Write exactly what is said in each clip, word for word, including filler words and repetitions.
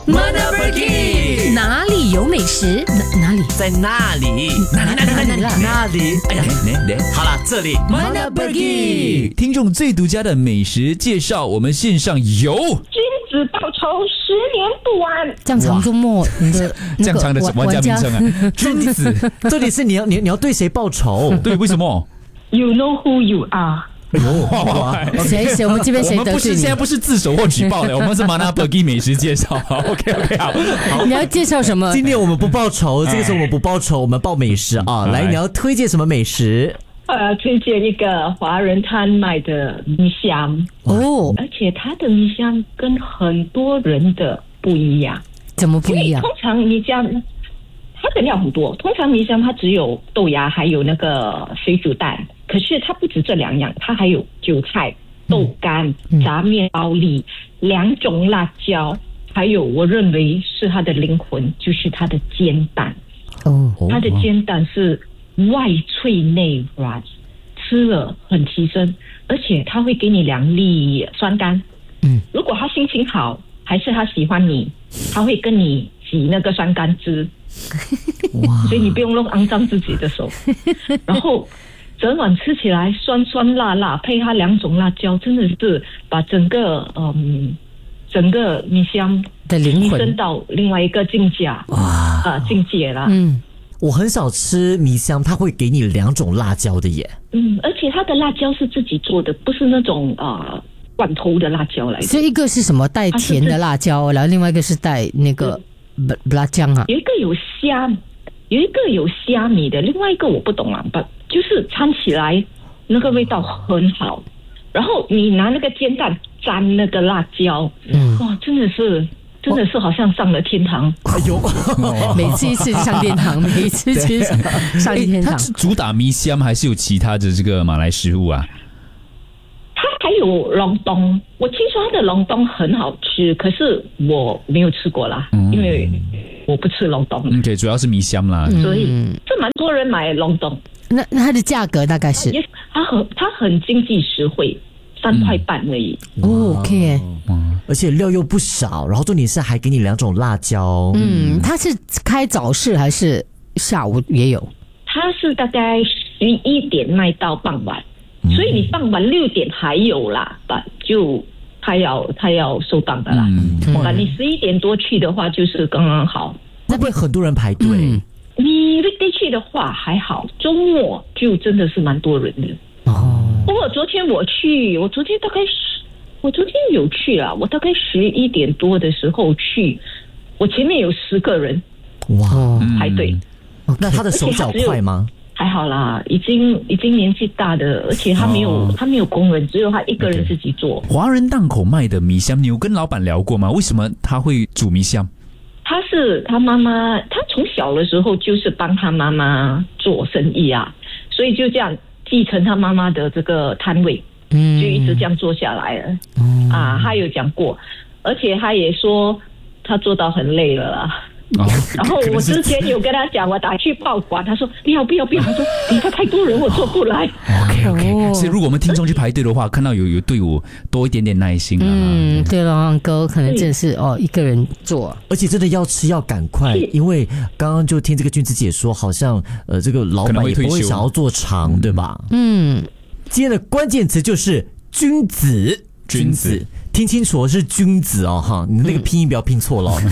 Mana Pergi 哪里有美食？哪哪里？ 在那里？哪里？哪里？哪里？那里？哎呀，好了，这里 Mana Pergi 听众最独家的美食介绍，我们线上有君子报仇，十年不晚。 这样长周末你的这样长的玩家名称啊，君子。 重点是你要你你要对谁报仇？ 对，为什么？ You know who you are。 哎呦，哇哇！ 谁谁？我们这边谁我们不是得罪你？ 现在不是自首或举报的，我们是 Mana Pergi 美食介绍。OK OK 好，好。 你要介绍什么？ 今天我们不报仇，这个时候我们不报仇，我们报美食啊！来，你要推荐什么美食？ 呃，推荐一个华人摊卖的米香哦， 而且它的米香跟很多人的不一样。 怎么不一样？ 通常米香它的料很多，通常米香它只有豆芽还有那个水煮蛋，可是它不止这两样，它还有韭菜、豆干、炸面包粒、两种辣椒，还有我认为是它的灵魂，就是它的煎蛋。 哦， 它的煎蛋是外脆内软，吃了很提升，而且它会给你两粒酸干。嗯，如果他心情好，还是他喜欢你，他会跟你挤那个酸干汁。哇！所以你不用弄肮脏自己的手。然后整碗吃起来酸酸辣辣，配它两种辣椒，真的是把整个嗯整个米香的灵魂提升到另外一个境界啊、呃、境界啦。 嗯。 我很少吃米香，它会给你两种辣椒的耶。 嗯，而且它的辣椒是自己做的，不是那种呃罐头的辣椒来的。 所以一个是什么带甜的辣椒，然后另外一个是带那个辣酱啊。 有一个有虾，有一个有虾米的，另外一个我不懂啊，不就是掺起来那个味道很好。然后你拿那个煎蛋沾那个辣椒，嗯，哇，真的是。真的是好像上了天堂。 哎呦， 每次一次上天堂，每一次去上天堂。 它是主打米香还是有其他的这个马来食物啊？ 它还有隆冬，我听说它的隆冬很好吃，可是我没有吃过啦，嗯、因为我不吃隆冬。 嗯，对，主要是米香啦， 嗯、所以这蛮多人买隆冬。 那那它的价格大概是？ 它很它很经济实惠。三块半而已。 哦 ，OK， 而且料又不少，然后重点是还给你两种辣椒。 嗯，它是开早市还是下午也有？ 它是大概十一点卖到傍晚，嗯、所以你傍晚六点还有啦，吧就他要他要收档的啦。嗯，哇，你十一点多去的话，就是刚刚好。 那边很多人排队。嗯、 你 weekday 去的话还好，周末就真的是蛮多人的。 哦。 不过昨天我去，我昨天大概十，我昨天有去啊，我大概十一点多的时候去，我前面有十个人，哇，排队。 嗯、那他的手脚快吗？ 还好啦，已经已经年纪大的，而且他没有、哦、他没有工人，只有他一个人自己做。 华人档口卖的米香，你有跟老板聊过吗？为什么他会煮米香？ 他是他妈妈，他从小的时候就是帮他妈妈做生意啊，所以就这样。继承他妈妈的这个摊位，嗯，就一直这样做下来了。嗯啊，他有讲过，而且他也说他做到很累了啦。哦、然后我之前有跟他讲，我打去报馆，他说不要不要不要，他说你他太多人，我做不来。 OK OK， 所以如果我们听众去排队的话，看到有有队伍，多一点点耐心啊。 嗯，对了，哥可能真的是哦一个人做， 而且真的要吃要赶快，因为刚刚就听这个君子姐说，好像呃这个老板也不会想要做长，对吧？嗯，今天的关键词就是君子，君子。听清楚，是君子哦，哈，你那个拼音不要拼错了。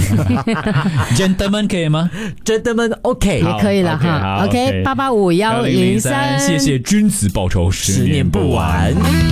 Gentlemen 可以吗 ？Gentlemen OK 也可以了哈。OK， 八八五幺零三， 谢谢君子报仇，十年不晚。